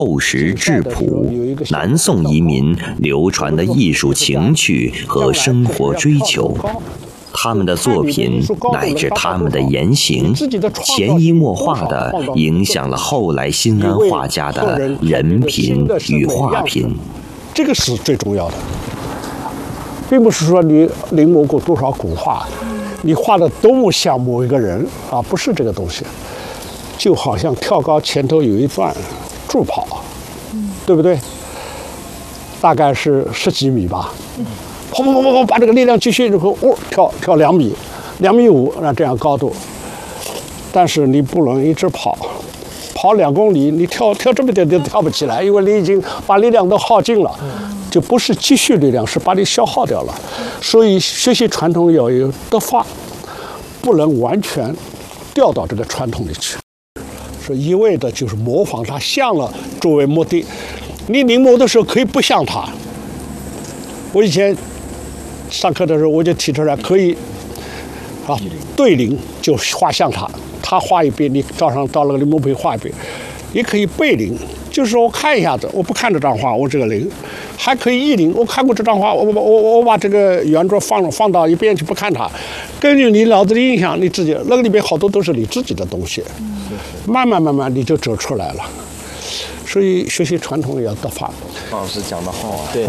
厚实质朴，南宋移民流传的艺术情趣和生活追求。他们的作品乃至他们的言行，潜移默化地影响了后来新安画家的人品与画品。 这个是最重要的，并不是说你临摹过多少古画，你画的多么像某一个人啊，不是这个东西。就好像跳高前头有一段助跑，对不对？大概是10几米吧。砰砰砰砰砰，把这个力量继续，然后跳2米，2.5米，那这样高度。但是你不能一直跑2公里，你跳这么点都跳不起来，因为你已经把力量都耗尽了，就不是积蓄力量，是把你消耗掉了。所以学习传统要有德法，不能完全掉到这个传统里去，是一味的就是模仿它像了作为目的。你临摹的时候可以不像它。我以前上课的时候我就提出来，可以啊对临就画像他，他画一遍，你照那个临摹碑画一遍，也可以背临，就是说我看一下子，我不看这张画，我这个临，还可以意临，我看过这张画，我把这个原作放到一边去不看它，根据你脑子的印象，你自己那个里面好多都是你自己的东西，慢慢你就走出来了。所以学习传统也要德法。 老师讲得好啊。 对。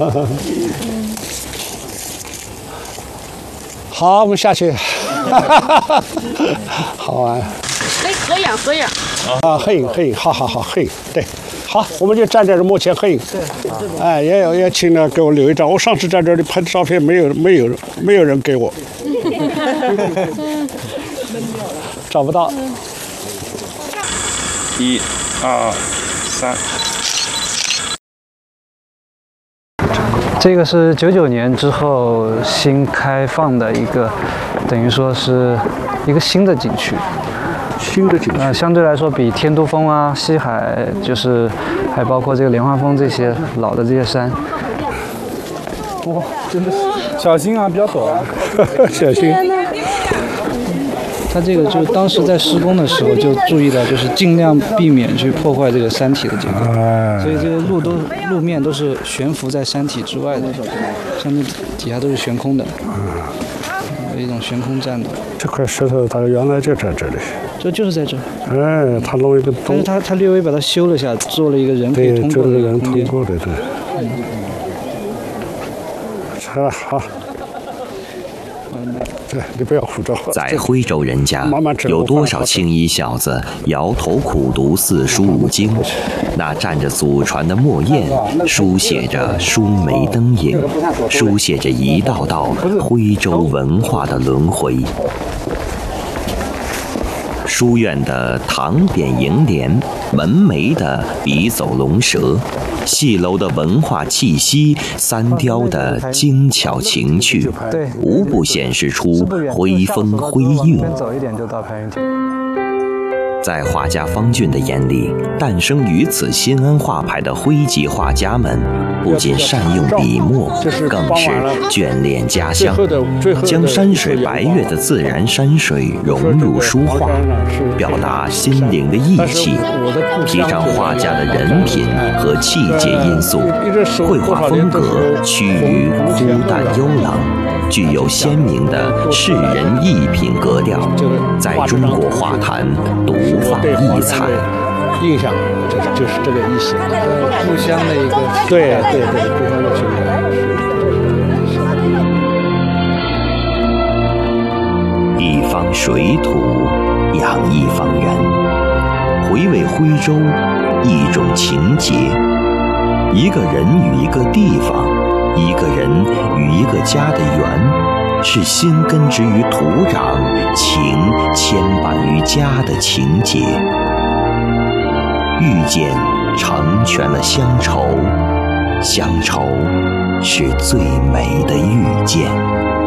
好，我们下去。好玩。 来合影。 啊，合影，好，合影，对，好，我们就站在这幕前合影。对。哎，也请呢给我留一张。我上次在这里拍的照片，没有人给我。找不到。 1、2、3。 这个是99年之后新开放的一个，等于说是一个新的景区。相对来说比天都峰啊、西海，就是还包括这个莲花峰这些老的这些山。 哇，真的是小心啊，比较陡啊， 小心。 它这个就是当时在施工的时候就注意到，就是尽量避免去破坏这个山体的结构，所以这个路面都是悬浮在山体之外的，上面底下都是悬空的，有一种悬空站的。 这块石头它原来就在这里， 就是在这。 哎，它弄一个洞， 但是它略微把它修了下，做了一个人可以通过的空间。 人通过的，对。好。你不要胡诌。 在徽州人家，有多少青衣小子摇头苦读4书5经？那蘸着祖传的墨砚，书写着书眉灯影，书写着一道道徽州文化的轮回。书院的唐匾楹联，门楣的笔走龙蛇，戏楼的文化气息，三雕的精巧情趣，无不显示出徽风徽韵。在画家方俊的眼里，诞生于此新安画派的徽籍画家们，不仅善用笔墨，更是眷恋家乡，将山水白月的自然山水融入书画，表达心灵的意气，提倡画家的人品和气节因素。绘画风格趋于枯淡幽朗，具有鲜明的世人艺品格调，在中国画坛独放异彩。 印象就是这个意思， 故乡的一个对，故乡的情感。 一方水土养一方人，回味徽州一种情结。一个人与一个地方，一个人与一个家的缘，是心根植于土壤，情牵绊于家的情结。遇见成全了乡愁，乡愁是最美的遇见。